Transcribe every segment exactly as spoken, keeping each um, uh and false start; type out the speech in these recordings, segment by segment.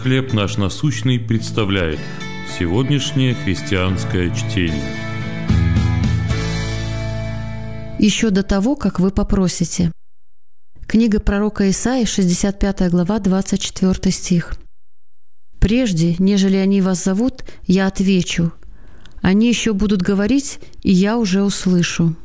«Хлеб наш насущный» представляет сегодняшнее христианское чтение. Еще до того, как вы попросите. Книга пророка Исаии, шестьдесят пятая глава, двадцать четвёртый стих. «Прежде, нежели они вас зовут, я отвечу. Они еще будут говорить, и я уже услышу».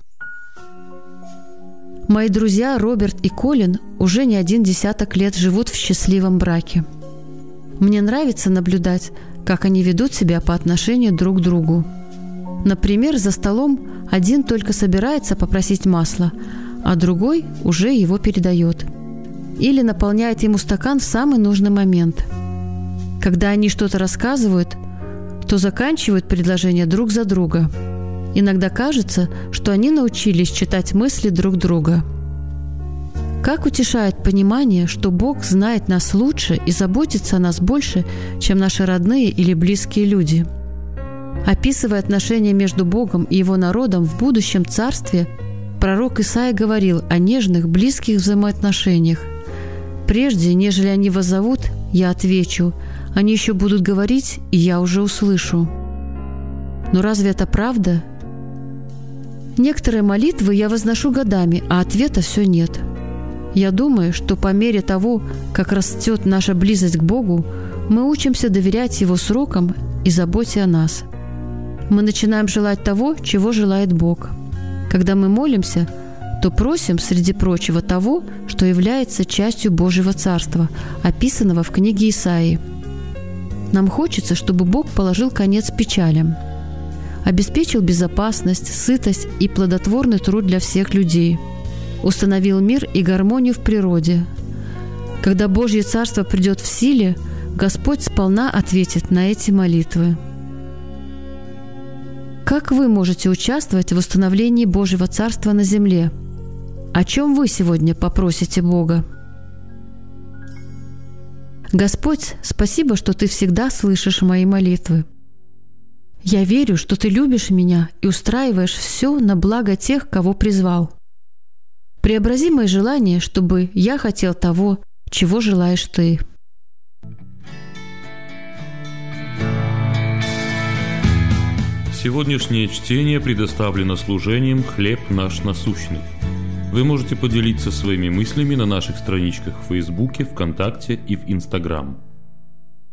Мои друзья Роберт и Колин уже не один десяток лет живут в счастливом браке. Мне нравится наблюдать, как они ведут себя по отношению друг к другу. Например, за столом один только собирается попросить масла, а другой уже его передает. Или наполняет ему стакан в самый нужный момент. Когда они что-то рассказывают, то заканчивают предложение друг за друга. Иногда кажется, что они научились читать мысли друг друга. Как утешает понимание, что Бог знает нас лучше и заботится о нас больше, чем наши родные или близкие люди. Описывая отношения между Богом и Его народом в будущем царстве, пророк Исаия говорил о нежных, близких взаимоотношениях. «Прежде, нежели они вас зовут, я отвечу. Они еще будут говорить, и я уже услышу». Но разве это правда? Некоторые молитвы я возношу годами, а ответа все нет. Я думаю, что по мере того, как растет наша близость к Богу, мы учимся доверять Его срокам и заботе о нас. Мы начинаем желать того, чего желает Бог. Когда мы молимся, то просим, среди прочего, того, что является частью Божьего Царства, описанного в книге Исаии. Нам хочется, чтобы Бог положил конец печалям, обеспечил безопасность, сытость и плодотворный труд для всех людей, установил мир и гармонию в природе. Когда Божье Царство придет в силе, Господь сполна ответит на эти молитвы. Как вы можете участвовать в установлении Божьего Царства на земле? О чем вы сегодня попросите Бога? Господь, спасибо, что Ты всегда слышишь мои молитвы. Я верю, что Ты любишь меня и устраиваешь все на благо тех, кого призвал. Преобрази мои желания, чтобы я хотел того, чего желаешь Ты. Сегодняшнее чтение предоставлено служением «Хлеб наш насущный». Вы можете поделиться своими мыслями на наших страничках в Фейсбуке, ВКонтакте и в Инстаграм.